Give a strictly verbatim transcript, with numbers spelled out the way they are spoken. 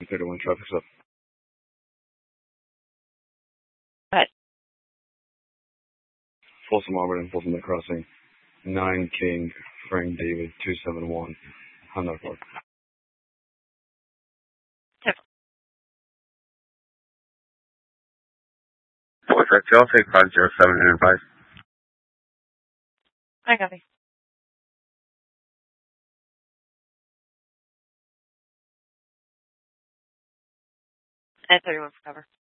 thirty-one, traffic's up. What? Folsom Auburn, Folsom Lake Crossing, nine King, Frank David, two seven one, Honda Park. What's that? I'll take five zero seven Enterprise. I copy. At thirty-one for cover.